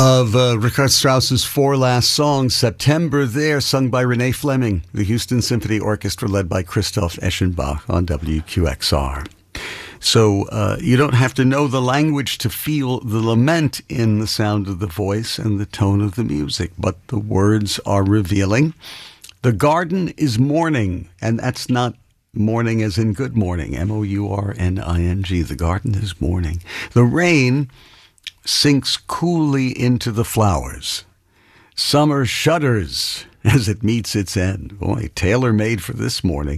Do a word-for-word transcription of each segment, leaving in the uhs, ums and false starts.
of uh, Richard Strauss's four last songs, September There, sung by Renee Fleming, the Houston Symphony Orchestra led by Christoph Eschenbach on W Q X R. So uh, you don't have to know the language to feel the lament in the sound of the voice and the tone of the music, but the words are revealing. The garden is mourning, and that's not mourning as in good morning, M O U R N I N G. The garden is mourning. The rain sinks coolly into the flowers. Summer shudders as it meets its end. Boy, tailor-made for this morning.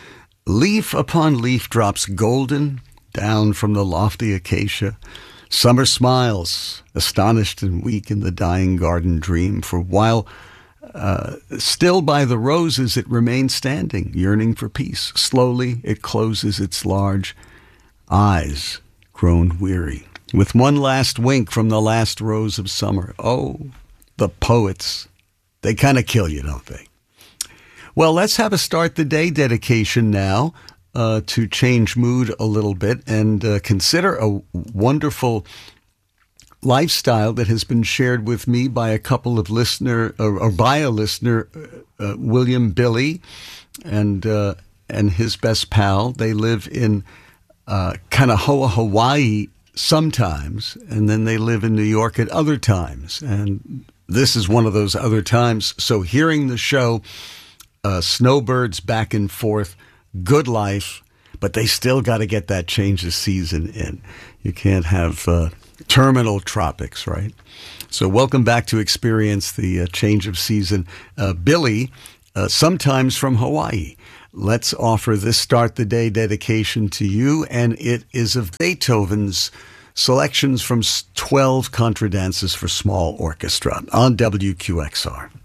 Leaf upon leaf drops golden down from the lofty acacia. Summer smiles, astonished and weak in the dying garden dream, for while uh, still by the roses it remains standing, yearning for peace. Slowly it closes its large eyes, grown weary, with one last wink from the last rose of summer. Oh, the poets, they kind of kill you, don't they? Well, let's have a Start the Day dedication now uh, to change mood a little bit and uh, consider a wonderful lifestyle that has been shared with me by a couple of listener or, or by a listener, uh, William Billy and uh, and his best pal. They live in uh, Kanahoa, Hawaii sometimes, and then they live in New York at other times. And this is one of those other times. So hearing the show, Uh, snowbirds back and forth, good life, but they still got to get that change of season in. You can't have uh, terminal tropics, right? So welcome back to experience the uh, change of season. Uh, Billy, uh, sometimes from Hawaii. Let's offer this Start the Day dedication to you, and it is of Beethoven's selections from twelve Contradances for Small Orchestra on W Q X R.